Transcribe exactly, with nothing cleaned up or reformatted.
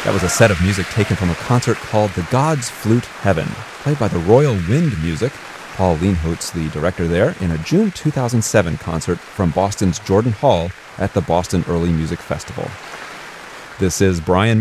That was a set of music taken from a concert called The God's Flute Heaven, played by the Royal Wind Music, Paul Leenhout's the director there, in a June two thousand seven concert from Boston's Jordan Hall at the Boston Early Music Festival. This is Brian